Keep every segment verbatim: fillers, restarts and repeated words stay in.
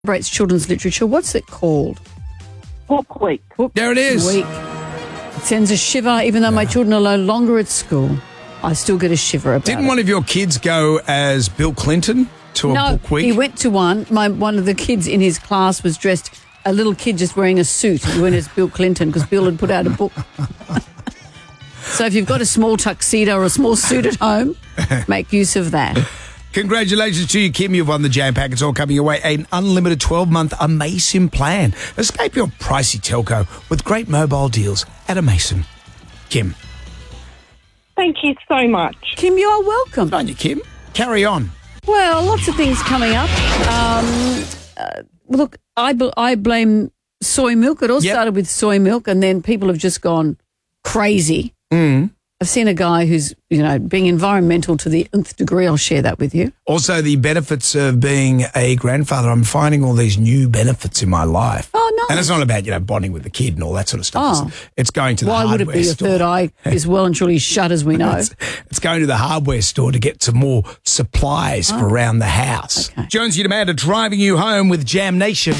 celebrates children's literature. What's it called? Book Week. Book There it is. Week. It sends a shiver, even though my children are no longer at school. I still get a shiver about Didn't it. one of your kids go as Bill Clinton to a no, book week? he went to one. My one of the kids in his class was dressed, a little kid just wearing a suit. He went as Bill Clinton because Bill had put out a book. So if you've got a small tuxedo or a small suit at home, make use of that. Congratulations to you, Kim. You've won the Jam Pack. It's all coming your way. An unlimited twelve-month Amason plan. Escape your pricey telco with great mobile deals at Amason. Kim. Thank you so much. Kim, you are welcome. Good on you, Kim. Carry on. Well, lots of things coming up. Um, uh, look, I, bl- I blame soy milk. It all Yep. started with soy milk, and then people have just gone crazy. Mm. I've seen a guy who's, you know, being environmental to the nth degree. I'll share that with you. Also, the benefits of being a grandfather. I'm finding all these new benefits in my life. Oh, nice. And it's not about, you know, bonding with the kid and all that sort of stuff. Oh. It's, it's going to the Why hardware would it be? Your store. third eye is well and truly shut, as we know. It's, it's going to the hardware store to get some more supplies for around the house. Okay. Jonesy and Amanda driving you home with Jam Nation.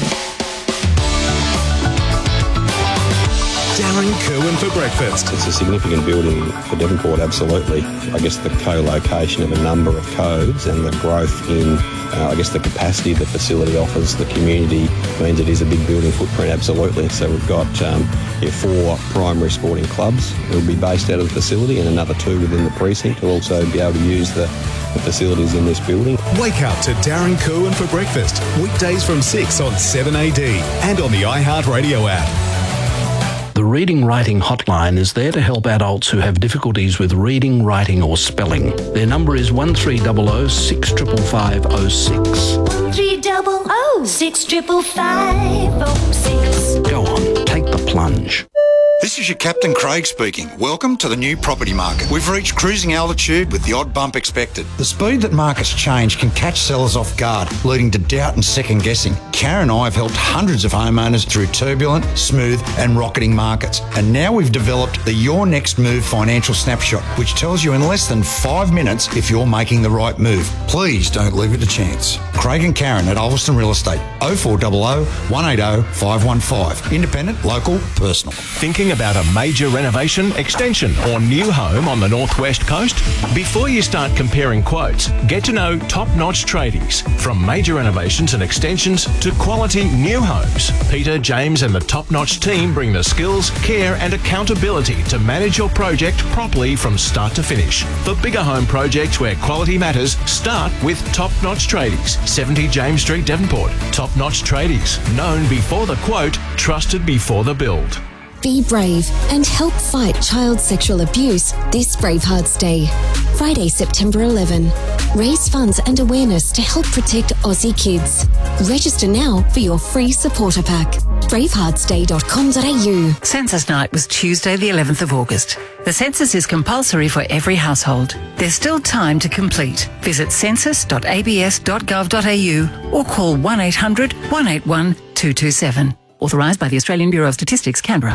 Darren Kerwin for breakfast. It's a significant building for Devonport, absolutely. I guess the co-location of a number of codes and the growth in, uh, I guess, the capacity the facility offers the community means it is a big building footprint, absolutely. So we've got um, yeah, four primary sporting clubs that will be based out of the facility and another two within the precinct will also be able to use the, the facilities in this building. Wake up to Darren Kerwin for breakfast. Weekdays from six on seven A D and on the iHeartRadio app. The Reading Writing Hotline is there to help adults who have difficulties with reading, writing or spelling. Their number is one three zero zero six five five zero six. One three double oh six triple five oh six. Go on, take the plunge. This is your Captain Craig speaking. Welcome to the new property market. We've reached cruising altitude with the odd bump expected. The speed that markets change can catch sellers off guard, leading to doubt and second guessing. Karen and I have helped hundreds of homeowners through turbulent, smooth and rocketing markets. And now we've developed the Your Next Move financial snapshot, which tells you in less than five minutes if you're making the right move. Please don't leave it to chance. Craig and Karen at Ulverston Real Estate, oh four hundred, one eight oh, five one five. Independent, local, personal. Thinking about a major renovation, extension or new home on the northwest coast? Before you start comparing quotes, get to know top-notch tradies. From major renovations and extensions to quality new homes, Peter, James and the top-notch team bring the skills, care and accountability to manage your project properly from start to finish. For bigger home projects where quality matters, start with top-notch tradies. seventy James Street, Devonport. Top-notch tradies. Known before the quote, trusted before the build. Be brave and help fight child sexual abuse this Bravehearts Day. Friday, September eleventh. Raise funds and awareness to help protect Aussie kids. Register now for your free supporter pack. bravehearts day dot com dot a u. Census night was Tuesday the eleventh of August. The census is compulsory for every household. There's still time to complete. Visit census dot a b s dot gov dot a u or call one eight hundred, one eight one, two two seven. Authorised by the Australian Bureau of Statistics, Canberra.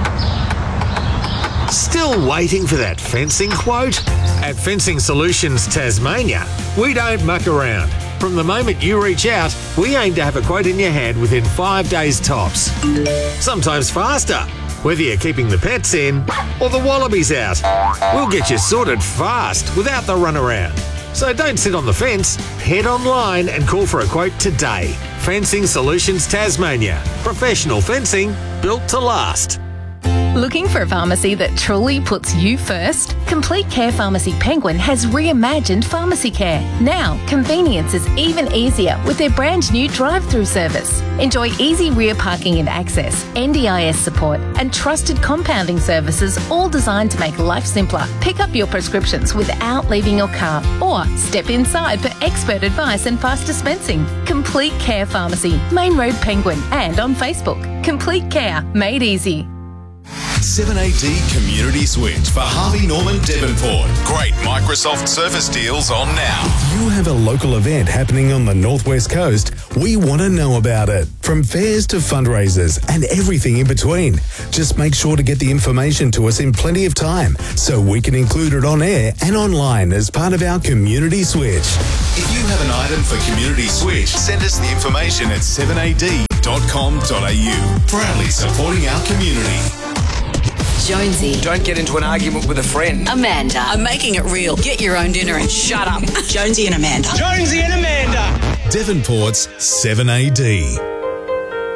Still waiting for that fencing quote? At Fencing Solutions Tasmania, we don't muck around. From the moment you reach out, we aim to have a quote in your hand within five days tops. Sometimes faster, whether you're keeping the pets in or the wallabies out. We'll get you sorted fast without the runaround. So don't sit on the fence, head online and call for a quote today. Fencing Solutions Tasmania. Professional fencing built to last. Looking for a pharmacy that truly puts you first? Complete Care Pharmacy Penguin has reimagined pharmacy care. Now, convenience is even easier with their brand new drive-through service. Enjoy easy rear parking and access, N D I S support, and trusted compounding services, all designed to make life simpler. Pick up your prescriptions without leaving your car, or step inside for expert advice and fast dispensing. Complete Care Pharmacy, Main Road Penguin, and on Facebook. Complete Care, made easy. seven A D Community Switch for Harvey Norman Devonport. Great Microsoft Surface deals on now. If you have a local event happening on the Northwest Coast, we want to know about it. From fairs to fundraisers and everything in between. Just make sure to get the information to us in plenty of time so we can include it on air and online as part of our Community Switch. If you have an item for Community Switch, send us the information at seven A D dot com dot a u. Proudly supporting our community. Jonesy. Don't get into an argument with a friend. Amanda. I'm making it real. Get your own dinner and shut up. Jonesy and Amanda. Jonesy and Amanda. Devonport's seven A D.